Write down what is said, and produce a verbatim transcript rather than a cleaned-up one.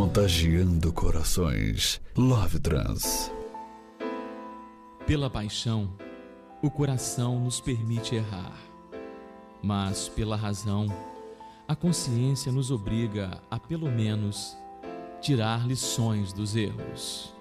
contagiando corações. Love Trans. Pela paixão, o coração nos permite errar, mas pela razão, a consciência nos obriga a, pelo menos, tirar lições dos erros.